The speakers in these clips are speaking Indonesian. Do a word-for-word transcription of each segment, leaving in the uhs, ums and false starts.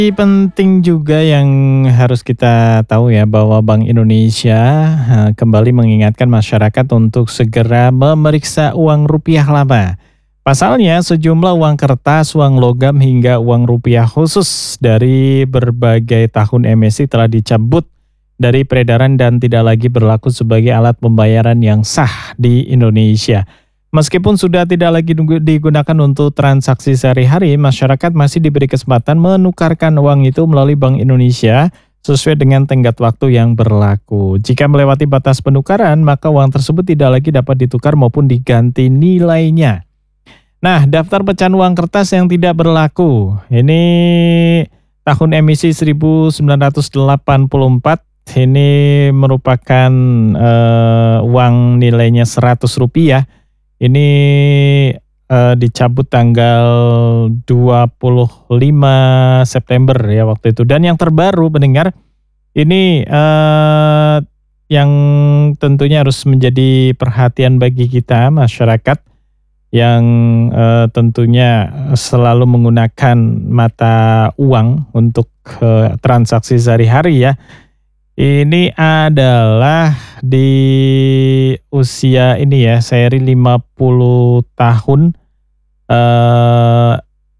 Penting juga yang harus kita tahu ya bahwa Bank Indonesia eh, kembali mengingatkan masyarakat untuk segera memeriksa uang rupiah lama. Pasalnya sejumlah uang kertas, uang logam hingga uang rupiah khusus dari berbagai tahun emisi telah dicabut dari peredaran dan tidak lagi berlaku sebagai alat pembayaran yang sah di Indonesia. Meskipun sudah tidak lagi digunakan untuk transaksi sehari-hari, masyarakat masih diberi kesempatan menukarkan uang itu melalui Bank Indonesia sesuai dengan tenggat waktu yang berlaku. Jika melewati batas penukaran, maka uang tersebut tidak lagi dapat ditukar maupun diganti nilainya. Nah, daftar pecahan uang kertas yang tidak berlaku. Ini tahun emisi seribu sembilan ratus delapan puluh empat. Ini merupakan eh, uang nilainya seratus rupiah. Ini eh, dicabut tanggal dua puluh lima September ya waktu itu. Dan yang terbaru pendengar, ini eh, yang tentunya harus menjadi perhatian bagi kita masyarakat yang eh, tentunya selalu menggunakan mata uang untuk eh, transaksi sehari-hari ya. Ini adalah di usia ini ya, seri lima puluh tahun, eee,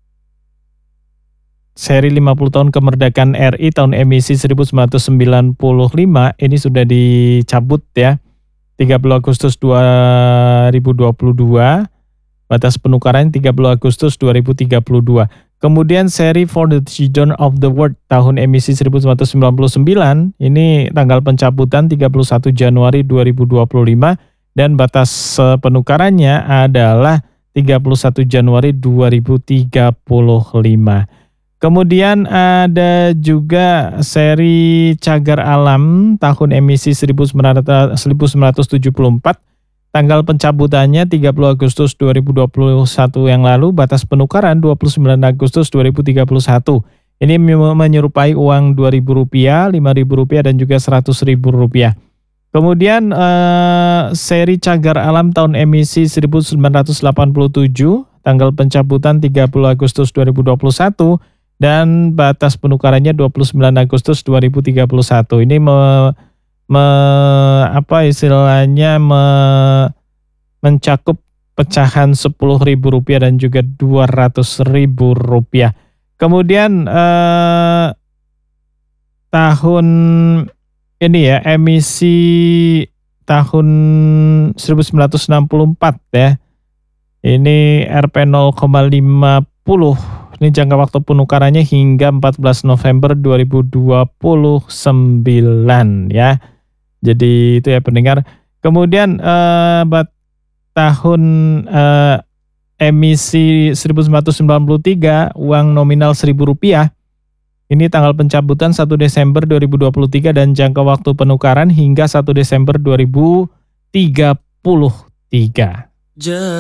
seri lima puluh tahun kemerdekaan R I tahun emisi seribu sembilan ratus sembilan puluh lima ini sudah dicabut ya, tiga puluh Agustus dua ribu dua puluh dua, batas penukaran tiga puluh Agustus dua ribu tiga puluh dua. Kemudian seri For the Children of the World tahun emisi seribu sembilan ratus sembilan puluh sembilan, ini tanggal pencabutan tiga puluh satu Januari dua ribu dua puluh lima dan batas eh, penukarannya adalah tiga puluh satu Januari dua ribu tiga puluh lima. Kemudian ada juga seri Cagar Alam tahun emisi seribu sembilan ratus tujuh puluh empat. Tanggal pencabutannya tiga puluh Agustus dua ribu dua puluh satu yang lalu, batas penukaran dua puluh sembilan Agustus dua ribu tiga puluh satu. Ini menyerupai uang dua ribu rupiah, lima ribu rupiah dan juga seratus ribu rupiah. Kemudian eh, seri Cagar Alam tahun emisi seribu sembilan ratus delapan puluh tujuh, tanggal pencabutan tiga puluh Agustus dua ribu dua puluh satu dan batas penukarannya dua puluh sembilan Agustus dua ribu tiga puluh satu. Ini me Me, apa istilahnya me, mencakup pecahan sepuluh ribu rupiah dan juga dua ratus ribu rupiah. Kemudian eh, tahun ini ya, emisi tahun seribu sembilan ratus enam puluh empat ya. Ini R P nol koma lima puluh. Ini jangka waktu penukarannya hingga empat belas November dua ribu dua puluh sembilan ya. Jadi itu ya pendengar. Kemudian eh, bat, tahun eh, emisi seribu sembilan ratus sembilan puluh tiga, uang nominal seribu rupiah. Ini tanggal pencabutan satu Desember dua ribu dua puluh tiga dan jangka waktu penukaran hingga satu Desember dua ribu tiga puluh tiga.